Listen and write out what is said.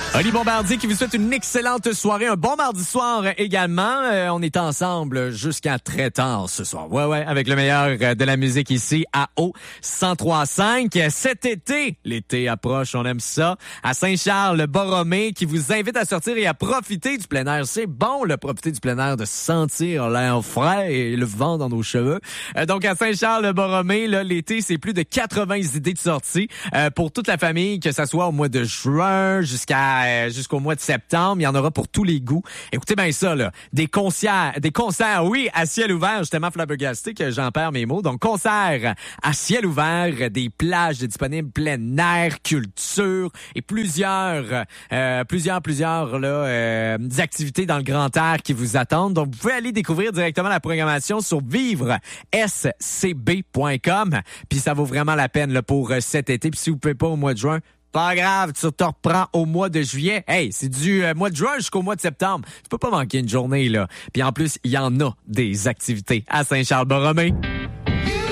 Oli Bombardier qui vous souhaite une excellente soirée, un bon mardi soir également. On est ensemble jusqu'à très tard ce soir. Ouais, avec le meilleur de la musique ici à O 103.5. Cet été, l'été approche, on aime ça. À Saint-Charles-Borromée qui vous invite à sortir et à profiter du plein air. C'est bon, profiter du plein air, de sentir l'air frais et le vent dans nos cheveux. Donc à Saint-Charles-Borromée, là, l'été, c'est plus de 80 idées de sortie pour toute la famille, que ça soit au mois de juin jusqu'au mois de septembre. Il y en aura pour tous les goûts. Écoutez bien ça, là. Des concerts, oui, à ciel ouvert, justement flabbergasté que j'en perds mes mots. Donc, concerts à ciel ouvert, des plages disponibles, plein air, culture et plusieurs des activités dans le grand air qui vous attendent. Donc, vous pouvez aller découvrir directement la programmation sur vivrescb.com. Puis ça vaut vraiment la peine là, pour cet été. Puis si vous pouvez pas au mois de juin, pas grave, tu te reprends au mois de juillet. Hey, c'est du mois de juin jusqu'au mois de septembre. Tu peux pas manquer une journée, là. Puis en plus, il y en a des activités à Saint-Charles-Borromée.